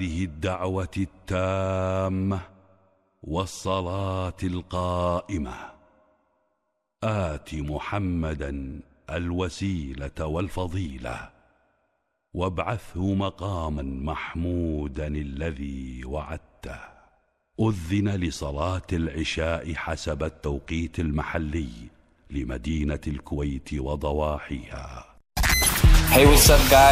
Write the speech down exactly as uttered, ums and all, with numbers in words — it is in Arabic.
هذه الدعوة التامة والصلاة القائمة آت محمدا الوسيلة والفضيلة وابعثه مقاما محمودا الذي وعدته. أذن لصلاة العشاء حسب التوقيت المحلي لمدينة الكويت وضواحيها. Hey, what's up guys?